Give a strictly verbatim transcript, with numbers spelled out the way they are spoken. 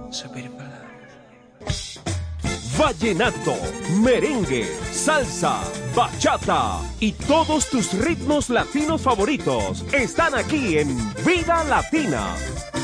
Subir palabras. Vallenato, merengue, salsa, bachata y todos tus ritmos latinos favoritos están aquí en Vida Latina.